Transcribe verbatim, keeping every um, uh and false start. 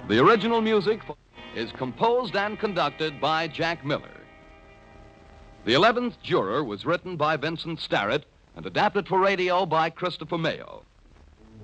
The original music is composed and conducted by Jack Miller. The eleventh Juror was written by Vincent Starrett and adapted for radio by Christopher Mayo.